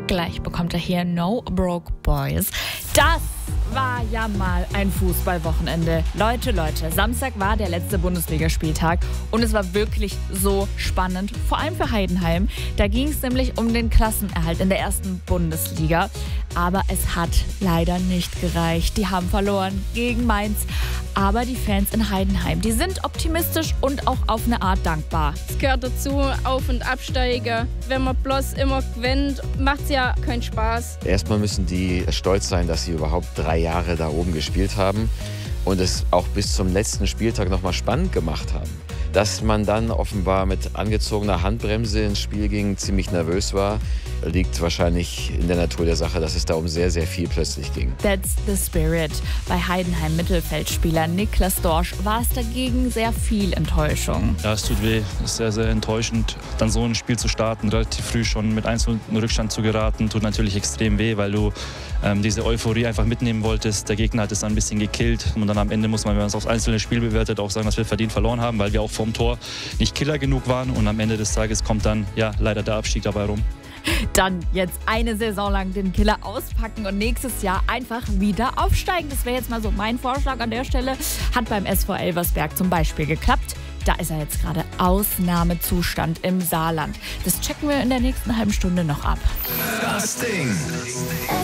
Gleich bekommt er hier No Broke Boys. Das war ja mal ein Fußballwochenende. Leute, Samstag war der letzte Bundesligaspieltag und es war wirklich so spannend, vor allem für Heidenheim. Da ging es nämlich um den Klassenerhalt in der ersten Bundesliga. Aber es hat leider nicht gereicht. Die haben verloren gegen Mainz. Aber die Fans in Heidenheim, die sind optimistisch und auch auf eine Art dankbar. Es gehört dazu, Auf- und Absteiger. Wenn man bloß immer gewinnt, macht es ja keinen Spaß. Erstmal müssen die stolz sein, dass sie überhaupt 3 Jahre da oben gespielt haben und es auch bis zum letzten Spieltag noch mal spannend gemacht haben. Dass man dann offenbar mit angezogener Handbremse ins Spiel ging, ziemlich nervös war, liegt wahrscheinlich in der Natur der Sache, dass es da um sehr, sehr viel plötzlich ging. That's the spirit. Bei Heidenheim Mittelfeldspieler Niklas Dorsch war es dagegen sehr viel Enttäuschung. Ja, es tut weh. Es ist sehr, sehr enttäuschend, dann so ein Spiel zu starten, relativ früh schon mit 1:0 in Rückstand zu geraten, tut natürlich extrem weh, weil du diese Euphorie einfach mitnehmen wolltest. Der Gegner hat es dann ein bisschen gekillt und dann am Ende muss man, wenn man es aufs einzelne Spiel bewertet, auch sagen, dass wir verdient verloren haben, weil wir auch vorm Tor nicht Killer genug waren und am Ende des Tages kommt dann ja leider der Abstieg dabei rum. Dann jetzt eine Saison lang den Killer auspacken und nächstes Jahr einfach wieder aufsteigen. Das wäre jetzt mal so mein Vorschlag an der Stelle. Hat beim SV Elversberg zum Beispiel geklappt. Da ist er jetzt gerade Ausnahmezustand im Saarland. Das checken wir in der nächsten halben Stunde noch ab. Das Ding.